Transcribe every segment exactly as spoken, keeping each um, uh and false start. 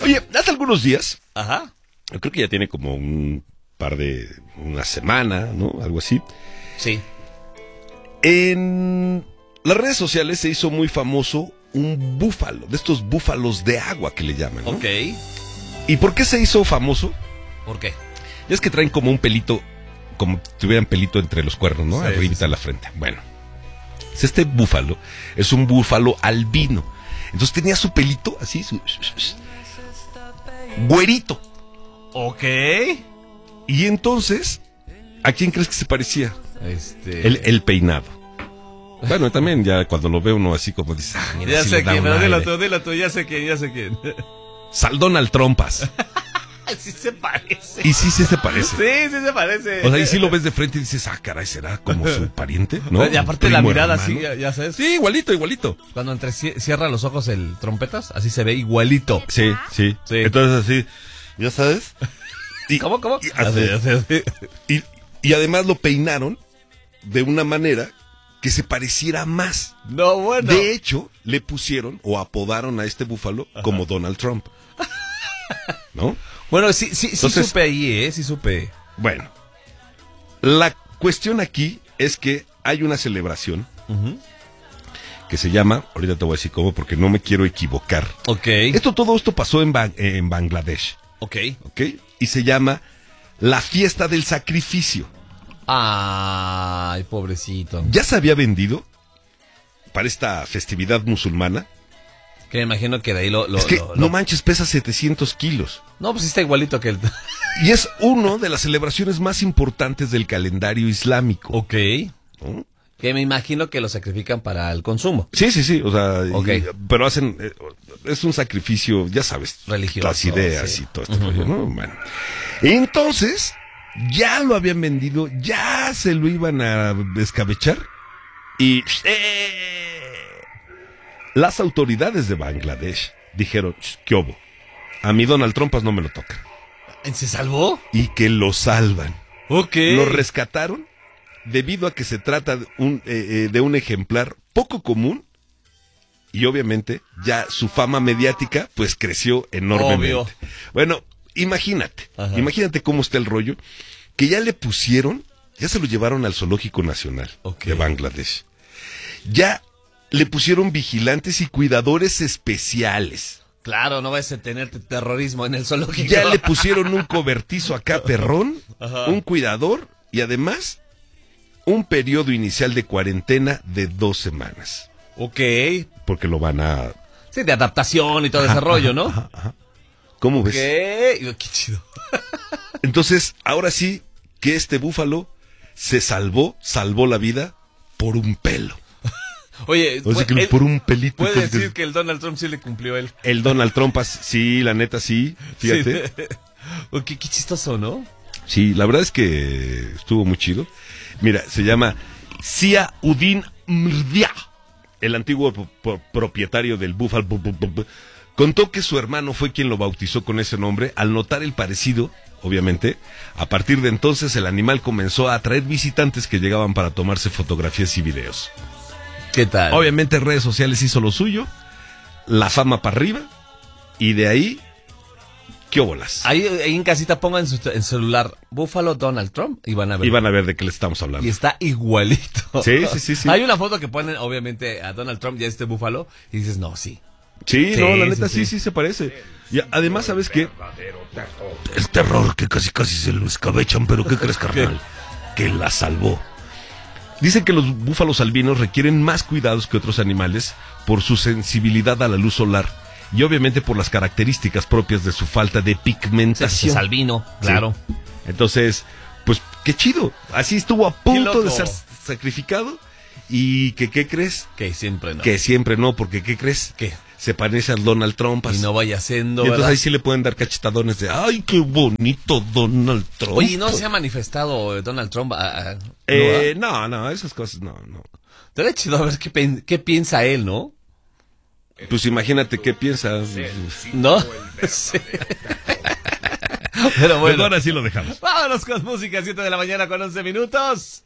Oye, hace algunos días, Ajá. yo creo que ya tiene como un par de, una semana, ¿no? Algo así. Sí. En las redes sociales se hizo muy famoso un búfalo, de estos búfalos de agua que le llaman, ¿no? Ok. ¿Y por qué se hizo famoso? ¿Por qué? Ya es que traen como un pelito, como si tuvieran pelito entre los cuernos, ¿no? Sí, Arribita sí, sí. de la frente. Bueno, este búfalo es un búfalo albino. Entonces tenía su pelito así, su... güerito. Ok. Y entonces, ¿a quién crees que se parecía? Este... El, el peinado. Bueno, también ya cuando lo ve uno así como dice, ah, mira, Ya sí sé le da quién, un pero dilo aire. tú, dilo tú, ya sé quién, ya sé quién. Donald Trompas. Sí se parece. Y sí, sí se parece. Sí, sí se parece. O sea, y si lo ves de frente y dices, ah, caray, ¿será como su pariente? ¿No? Y aparte la Primo mirada hermano. así, ya, ya sabes. Sí, igualito, igualito. Cuando entre cierra los ojos el trompetas, así se ve igualito. Sí, sí. Sí. Entonces así, ¿ya sabes? Y, ¿Cómo, cómo? Y, así, Así, así, así. y, y además lo peinaron de una manera que se pareciera más. No, bueno. De hecho, le pusieron o apodaron a este búfalo Ajá. como Donald Trump. ¿No? Bueno, sí, sí, Entonces, sí supe ahí, ¿eh? Sí supe. Bueno, la cuestión aquí es que hay una celebración uh-huh. que se llama, ahorita te voy a decir cómo porque no me quiero equivocar. Ok. Esto, todo esto pasó en, ba- en Bangladesh. Ok. Ok. Y se llama la fiesta del sacrificio. Ay, pobrecito. Ya se había vendido para esta festividad musulmana. Que me imagino que de ahí lo... lo es que, lo, no lo... manches, pesa setecientos kilos. No, pues está igualito que el... Y es una de las celebraciones más importantes del calendario islámico. Ok. ¿No? Que me imagino que lo sacrifican para el consumo. Sí, sí, sí. O sea, okay. y, pero hacen... Eh, es un sacrificio, ya sabes. Religioso. Las ideas sí. y todo este rollo, ¿no? Bueno. Entonces, ya lo habían vendido, ya se lo iban a escabechar. Y... Eh, las autoridades de Bangladesh dijeron, ¿qué hubo? A mí Donald Trumpas no me lo toca. ¿Se salvó? Y que lo salvan. Ok. Lo rescataron debido a que se trata de un, eh, de un ejemplar poco común y obviamente ya su fama mediática pues creció enormemente. Obvio. Bueno, imagínate, Ajá. imagínate cómo está el rollo, que ya le pusieron, ya se lo llevaron al Zoológico Nacional okay. de Bangladesh. Ya le pusieron vigilantes y cuidadores especiales. Claro, no vas a tener terrorismo en el zoológico. Ya le pusieron un cobertizo acá, perrón, Ajá. un cuidador y además un periodo inicial de cuarentena de dos semanas. Ok. Porque lo van a... Sí, de adaptación y todo ajá, ese rollo, ¿no? Ajá, ajá. ¿Cómo ves? Ok, qué chido. Entonces, ahora sí que este búfalo se salvó, salvó la vida por un pelo. Oye, o sea, que él, por un pelito. Puede que, decir que el Donald Trump sí le cumplió él. El Donald Trump, sí, la neta sí, fíjate. Sí. Oye, qué chistoso, ¿no? Sí, la verdad es que estuvo muy chido. Mira, se llama Ziauddin Mrdia, el antiguo p- propietario del búfalo. Contó que su hermano fue quien lo bautizó con ese nombre. Al notar el parecido, obviamente, a partir de entonces el animal comenzó a atraer visitantes que llegaban para tomarse fotografías y videos. ¿Qué tal? Obviamente redes sociales hizo lo suyo, la fama para arriba, y de ahí, ¿qué óbolas? Ahí, ahí en casita pongan en su en celular Búfalo Donald Trump y van a ver. Y van a ver de qué le estamos hablando. Y está igualito. Sí, sí, sí, sí. Hay una foto que ponen, obviamente, a Donald Trump y a este búfalo, y dices, no, sí. Sí, sí no, la neta sí, sí, sí, sí se parece. Y además, ¿sabes qué? El terror que casi casi se lo escabechan, pero ¿qué crees, carnal? Que la salvó. Dicen que los búfalos albinos requieren más cuidados que otros animales por su sensibilidad a la luz solar y obviamente por las características propias de su falta de pigmentación. Es albino, claro. Sí. Entonces, pues qué chido. Así estuvo a punto de ser sacrificado y que ¿qué crees? Que siempre no. Que siempre no, porque ¿qué crees? ¿Qué? Se parece al Donald Trump. Y no vaya siendo, y entonces ¿verdad? ahí sí le pueden dar cachetadones de ¡ay, qué bonito Donald Trump! Oye, ¿no se ha manifestado Donald Trump? A, a, eh, no, no, esas cosas no, no. Estaría chido a ver qué, qué piensa él, ¿no? Pues imagínate qué piensa. ¿No? Sí. Pero bueno. Pero ahora sí lo dejamos. Vámonos con música, siete de la mañana con once minutos.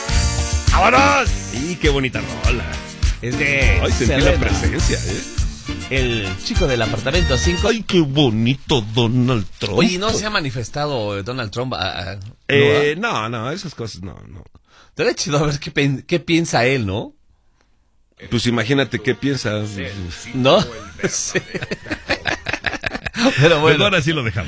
¡Vámonos! ¡Y qué bonita rola! Es de... Ay, sentí la presencia, ¿eh? el chico del apartamento cinco. Ay, qué bonito Donald Trump. Oye, ¿no se ha manifestado Donald Trump? A, a, eh, no, no, esas cosas no, no. Estaría chido a ver qué, pen, qué piensa él, ¿no? Pues imagínate qué piensas. ¿No? Sí. Pero bueno. Ahora sí lo dejamos.